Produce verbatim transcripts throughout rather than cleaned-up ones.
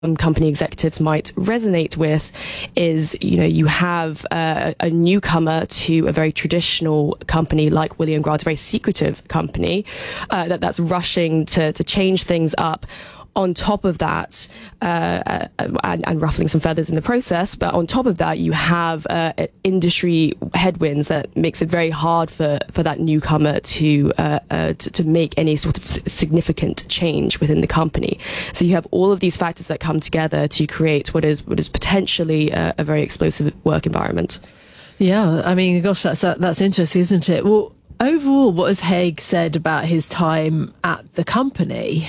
company executives might resonate with is, you know, you have uh, a newcomer to a very traditional company like William Grant, a very secretive company uh, that that's rushing to to change things up. On top of that, uh, and, and ruffling some feathers in the process, but on top of that, you have uh, industry headwinds that makes it very hard for, for that newcomer to, uh, uh, to to make any sort of significant change within the company. So you have all of these factors that come together to create what is what is potentially a, a very explosive work environment. Yeah, I mean, gosh, that's that's interesting, isn't it? Well, overall, what has Haig said about his time at the company?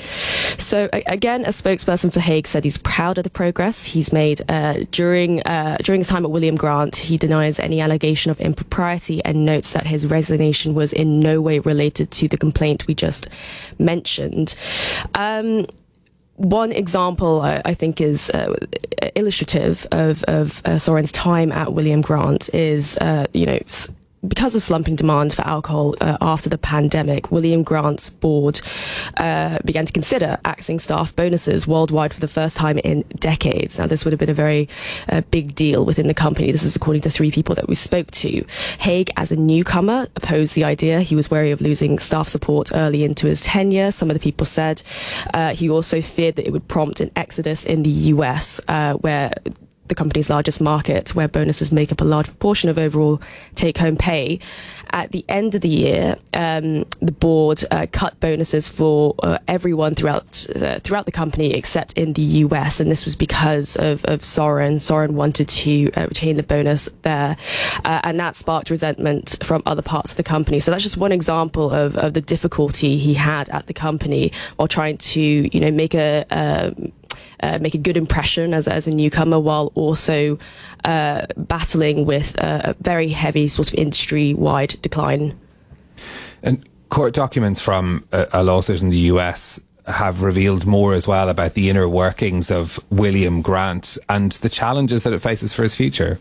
So again, a spokesperson for Haig said he's proud of the progress he's made uh, during uh, during his time at William Grant. He denies any allegation of impropriety and notes that his resignation was in no way related to the complaint we just mentioned. Um, One example, I, I think, is uh, illustrative of, of uh, Soren's time at William Grant is, uh, you know, s- because of slumping demand for alcohol uh, after the pandemic, William Grant's board uh, began to consider axing staff bonuses worldwide for the first time in decades. Now, this would have been a very uh, big deal within the company. This is according to three people that we spoke to. Haig, as a newcomer, opposed the idea. He was wary of losing staff support early into his tenure, some of the people said. Uh, he also feared that it would prompt an exodus in the U S, uh, where the company's largest market, where bonuses make up a large proportion of overall take-home pay. At the end of the year, um, the board uh, cut bonuses for uh, everyone throughout uh, throughout the company except in the U S, and this was because of, of Soren. Soren wanted to uh, retain the bonus there, uh, and that sparked resentment from other parts of the company. So that's just one example of, of the difficulty he had at the company while trying to, you know, make a uh, Uh, make a good impression as, as a newcomer, while also uh, battling with uh, a very heavy sort of industry-wide decline. And court documents from a, a lawsuit in the U S have revealed more as well about the inner workings of William Grant and the challenges that it faces for his future.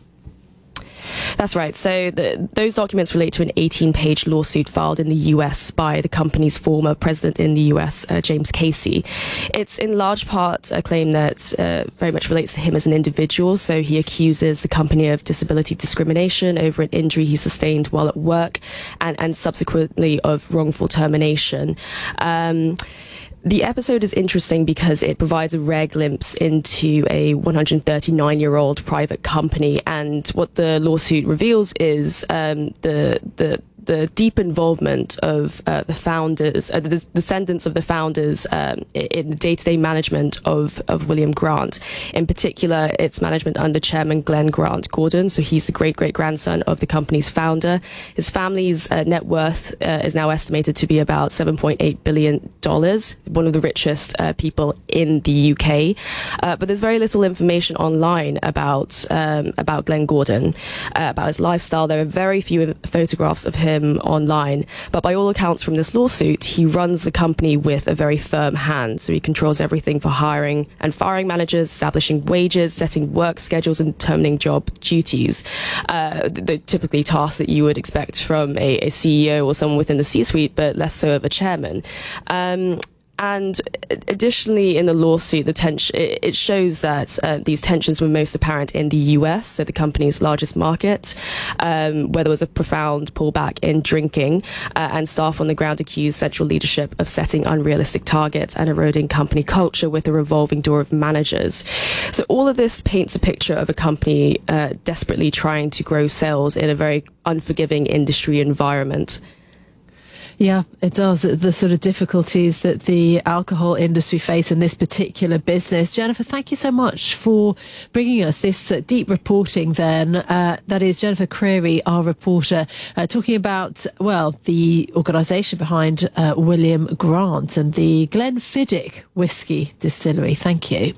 That's right. So the, those documents relate to an eighteen-page lawsuit filed in the U S by the company's former president in the U S, uh, James Casey. It's in large part a claim that uh, very much relates to him as an individual. So he accuses the company of disability discrimination over an injury he sustained while at work, and, and subsequently of wrongful termination. Um, The episode is interesting because it provides a rare glimpse into a one hundred thirty-nine-year-old private company, and what the lawsuit reveals is um, the the the deep involvement of uh, the founders, uh, the descendants of the founders um, in the day-to-day management of, of William Grant. In particular, its management under Chairman Glenn Grant Gordon. So he's the great-great-grandson of the company's founder. His family's uh, net worth uh, is now estimated to be about seven point eight billion dollars, one of the richest uh, people in the U K. Uh, but there's very little information online about um, about Glenn Gordon, uh, about his lifestyle. There are very few photographs of him online, but by all accounts from this lawsuit, he runs the company with a very firm hand. So he controls everything for hiring and firing managers, establishing wages, setting work schedules, and determining job duties. Uh, the typically tasks that you would expect from a, a C E O or someone within the C-suite, but less so of a chairman. Um, And additionally, in the lawsuit, the tension, it shows that uh, these tensions were most apparent in the U S, so the company's largest market, um, where there was a profound pullback in drinking, uh, and staff on the ground accused central leadership of setting unrealistic targets and eroding company culture with a revolving door of managers. So all of this paints a picture of a company uh, desperately trying to grow sales in a very unforgiving industry environment. Yeah, it does. The sort of difficulties that the alcohol industry face in this particular business. Jennifer, thank you so much for bringing us this uh, deep reporting then. Uh, that is Jennifer Creary, our reporter, uh, talking about, well, the organisation behind uh, William Grant and the Glenfiddich Whisky Distillery. Thank you.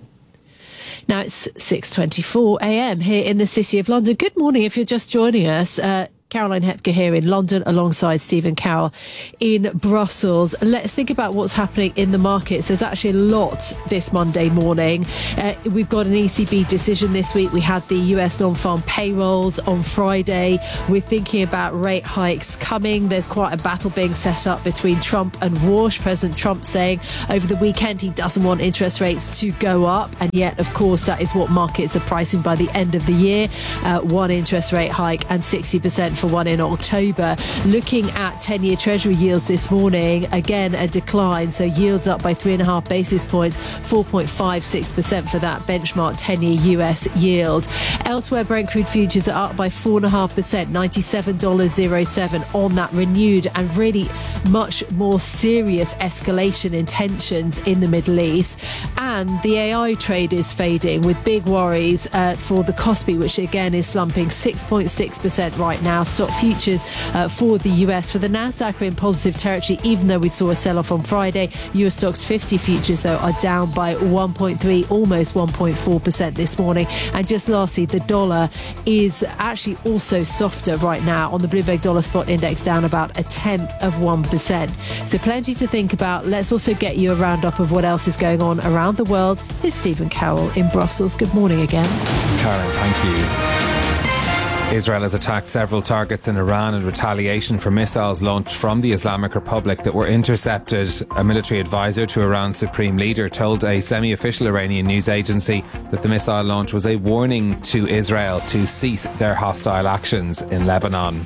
Now it's six twenty-four a m here in the City of London. Good morning if you're just joining us. Uh, Caroline Hepker here in London alongside Stephen Carroll in Brussels. Let's think about what's happening in the markets. There's actually a lot this Monday morning. Uh, we've got an E C B decision this week. We had the U S non-farm payrolls on Friday. We're thinking about rate hikes coming. There's quite a battle being set up between Trump and Walsh. President Trump saying over the weekend he doesn't want interest rates to go up. And yet, of course, that is what markets are pricing by the end of the year. Uh, one interest rate hike and sixty percent for one in October. Looking at ten-year Treasury yields this morning, again a decline, so yields up by three and a half basis points, four point five six percent for that benchmark ten-year U S yield. Elsewhere, Brent crude futures are up by four and a half percent, ninety-seven dollars oh seven on that renewed and really much more serious escalation in tensions in the Middle East. And the A I trade is fading with big worries uh, for the Kospi, which again is slumping six point six percent right now. Stock futures uh, for the U S. For the Nasdaq are in positive territory, even though we saw a sell-off on Friday. Euro Stoxx fifty futures, though, are down by one point three, almost one point four percent this morning. And just lastly, the dollar is actually also softer right now on the Bloomberg Dollar Spot Index, down about a tenth of one percent. So plenty to think about. Let's also get you a roundup of what else is going on around the world. Here's Stephen Carroll in Brussels. Good morning again. Caroline, thank you. Israel has attacked several targets in Iran in retaliation for missiles launched from the Islamic Republic that were intercepted. A military advisor to Iran's supreme leader told a semi-official Iranian news agency that the missile launch was a warning to Israel to cease their hostile actions in Lebanon.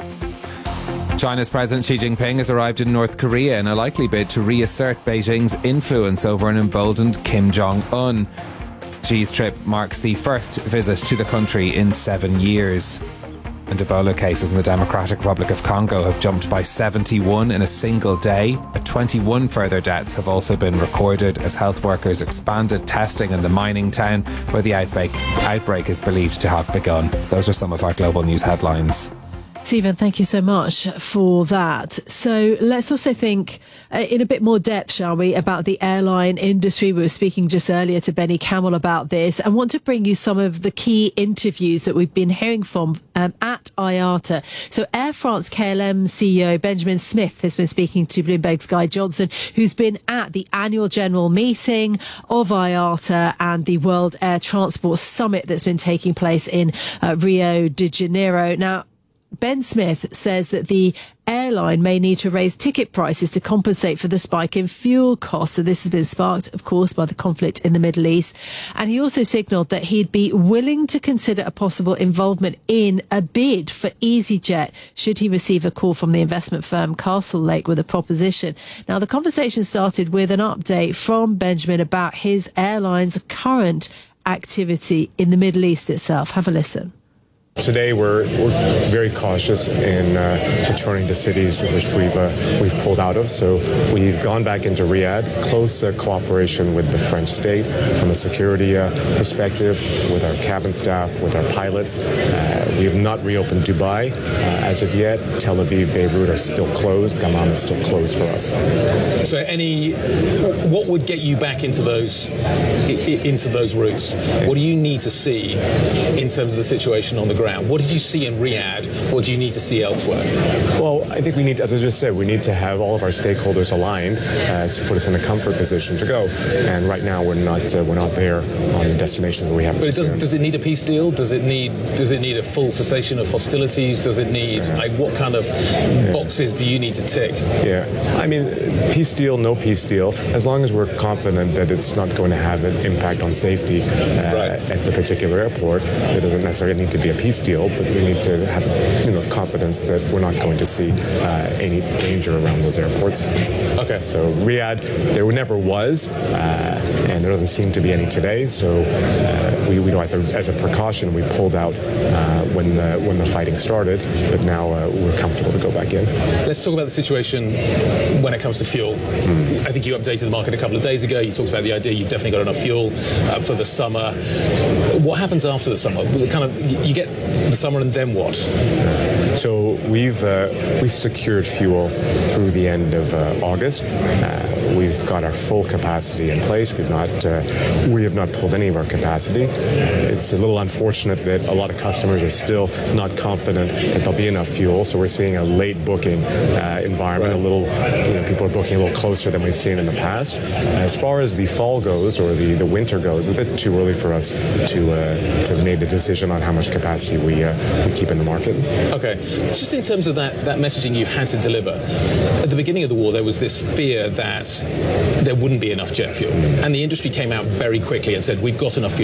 China's President Xi Jinping has arrived in North Korea in a likely bid to reassert Beijing's influence over an emboldened Kim Jong-un. Xi's trip marks the first visit to the country in seven years. And Ebola cases in the Democratic Republic of Congo have jumped by seventy-one in a single day. twenty-one further deaths have also been recorded as health workers expanded testing in the mining town where the outbreak, outbreak is believed to have begun. Those are some of our global news headlines. Stephen, thank you so much for that. So let's also think uh, in a bit more depth, shall we, about the airline industry. We were speaking just earlier to Benny Camel about this and want to bring you some of the key interviews that we've been hearing from um, at I A T A. So Air France K L M C E O Benjamin Smith has been speaking to Bloomberg's Guy Johnson, who's been at the annual general meeting of I A T A and the World Air Transport Summit that's been taking place in uh, Rio de Janeiro. Now, Ben Smith says that the airline may need to raise ticket prices to compensate for the spike in fuel costs. So this has been sparked, of course, by the conflict in the Middle East. And he also signalled that he'd be willing to consider a possible involvement in a bid for EasyJet should he receive a call from the investment firm Castlelake with a proposition. Now, the conversation started with an update from Benjamin about his airline's current activity in the Middle East itself. Have a listen. Today we're, we're very cautious in uh, returning to cities which we've uh, we've pulled out of. So we've gone back into Riyadh, close uh, cooperation with the French state from a security uh, perspective, with our cabin staff, with our pilots. Uh, we have not reopened Dubai uh, as of yet. Tel Aviv, Beirut are still closed. Dammam is still closed for us. So any, what would get you back into those into those routes? What do you need to see in terms of the situation on the ground? What did you see in Riyadh? What do you need to see elsewhere? Well, I think we need, as I just said, we need to have all of our stakeholders aligned uh, to put us in a comfort position to go. And right now, we're not uh, we're not there on the destination that we have. But it does, does it need a peace deal? Does it need does it need a full cessation of hostilities? Does it need uh-huh. like what kind of yeah. boxes do you need to tick? Yeah, I mean, peace deal, no peace deal. As long as we're confident that it's not going to have an impact on safety uh, right. at the particular airport, there doesn't necessarily need to be a peace deal, but we need to have, you know, confidence that we're not going to see uh, any danger around those airports. Okay. So Riyadh, there never was, uh, and there doesn't seem to be any today. So uh, we, we know as a, as a precaution, we pulled out uh, when the when the fighting started, but now uh, we're comfortable to go back in. Let's talk about the situation when it comes to fuel. Mm. I think you updated the market a couple of days ago. You talked about the idea you've definitely got enough fuel uh, for the summer. What happens after the summer? Kind of, you get the summer and then what? So we've uh, we secured fuel through the end of uh, August. Uh, we've got our full capacity in place. We've not uh, we have not pulled any of our capacity. It's a little unfortunate that a lot of customers are still not confident that there'll be enough fuel. So we're seeing a late booking uh, environment. A little, you know, people are booking a little closer than we've seen in the past. As far as the fall goes, or the, the winter goes, it's a bit too early for us to uh, to make a decision on how much capacity we uh, we keep in the market. Okay, just in terms of that that messaging you've had to deliver. At the beginning of the war, there was this fear that there wouldn't be enough jet fuel, and the industry came out very quickly and said we've got enough fuel.